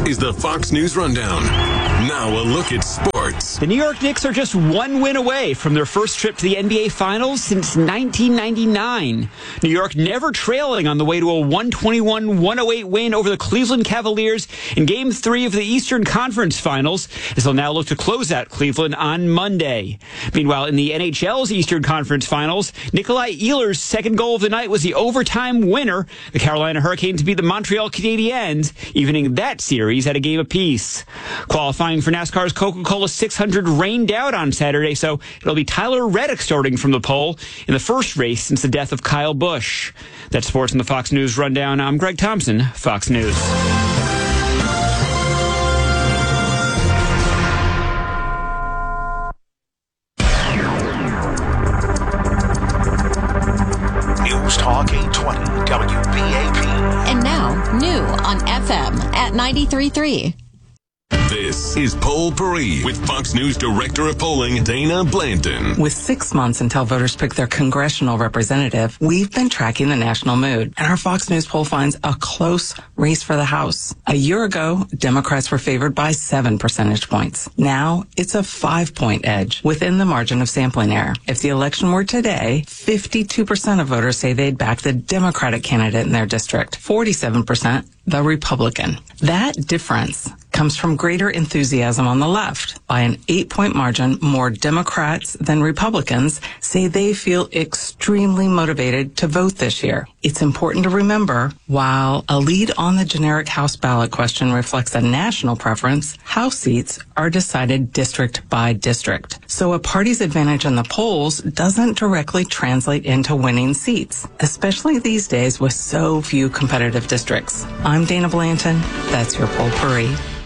is the Fox News Rundown. Now a look at sports. The New York Knicks are just one win away from their first trip to the NBA Finals since 1999. New York never trailing on the way to a 121-108 win over the Cleveland Cavaliers in Game 3 of the Eastern Conference Finals, as they'll now look to close out Cleveland on Monday. Meanwhile, in the NHL's Eastern Conference Finals, Nikolai Ehlers' second goal of the night was the overtime winner. The Carolina Hurricanes beat the Montreal Canadiens, evening that series at a game apiece. Qualifying for NASCAR's Coca-Cola 600 rained out on Saturday, so it'll be Tyler Reddick starting from the pole in the first race since the death of Kyle Busch. That's sports in the Fox News Rundown. I'm Greg Thompson, Fox News. News Talk 820 WBAP. And now, new on FM at 93.3. This is Poll Paris with Fox News Director of Polling, Dana Blanton. With 6 months until voters pick their congressional representative, we've been tracking the national mood, and our Fox News poll finds a close race for the House. A year ago, Democrats were favored by 7 percentage points. Now, it's a 5-point edge within the margin of sampling error. If the election were today, 52% of voters say they'd back the Democratic candidate in their district, 47% the Republican. That difference comes from greater enthusiasm on the left. By an 8-point margin, more Democrats than Republicans say they feel extremely motivated to vote this year. It's important to remember, while a lead on the generic House ballot question reflects a national preference, House seats are decided district by district. So a party's advantage in the polls doesn't directly translate into winning seats, especially these days with so few competitive districts. I'm Dana Blanton. That's your Poll Paris.